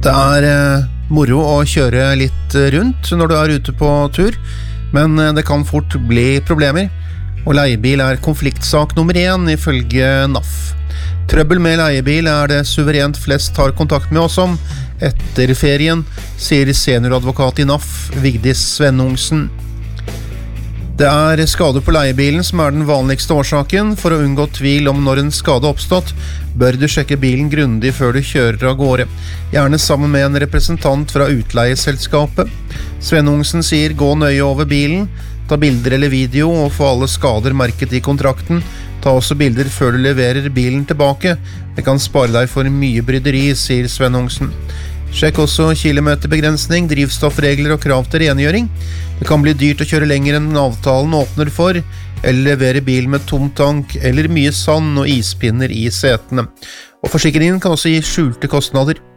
Det moro å kjøre litt rundt når du ute på tur, men det kan fort bli problemer, og leiebil konfliktsak nummer 1 ifølge NAF. Trøbbel med leiebil det suverent flest tar kontakt med oss om etter ferien, sier senioradvokat i NAF, Vigdis Svennungsen. Det skader på leiebilen som den vanligste årsaken. For å unngå tvil om når en skade oppstått, bør du sjekke bilen grundig før du kjører av gårde. Gjerne sammen med en representant fra utleieselskapet. Svennungsen sier gå nøye over bilen, ta bilder eller video og få alle skader merket i kontrakten. Ta også bilder før du leverer bilen tilbake. Det kan spare deg for mye bryderi, sier Svennungsen. Sjekk også kilometerbegrensning, drivstoffregler og krav til rengjøring. Det kan bli dyrt å kjøre lenger enn avtalen åpner for, eller levere bil med tom tank, eller mye sand og ispinner i setene. Og forsikringen kan også gi skjulte kostnader.